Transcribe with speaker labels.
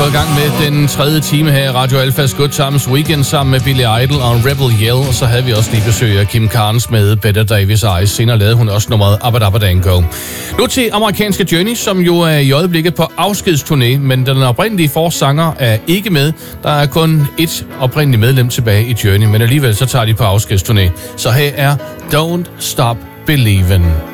Speaker 1: gået i gang med den tredje time her i Radio Alphas Good Times Weekend sammen med Billy Idol og Rebel Yell. Og så havde vi også lige besøg af Kim Carnes med Better Davis Eyes. Senere lavede hun også nummeret Abba Dabba Dango. Nu til amerikanske Journey, som jo er i øjeblikket på afskedsturné, men den oprindelige forsanger er ikke med. Der er kun et oprindeligt medlem tilbage i Journey, men alligevel så tager de på afskedsturné. Så her er Don't Stop Believin'.